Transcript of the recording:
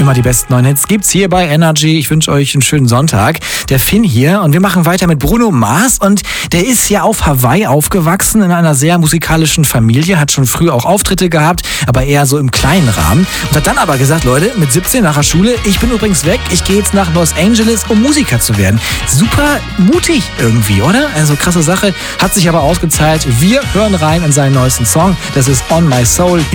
Immer die besten neuen Hits gibt's hier bei Energy. Ich wünsche euch einen schönen Sonntag. Der Finn hier und wir machen weiter mit Bruno Mars und der ist ja auf Hawaii aufgewachsen in einer sehr musikalischen Familie, hat schon früh auch Auftritte gehabt, aber eher so im kleinen Rahmen und hat dann aber gesagt, Leute, mit 17 nach der Schule, ich bin übrigens weg, ich gehe jetzt nach Los Angeles, um Musiker zu werden. Super mutig irgendwie, oder? Also krasse Sache, hat sich aber ausgezahlt. Wir hören rein in seinen neuesten Song, das ist On My Soul.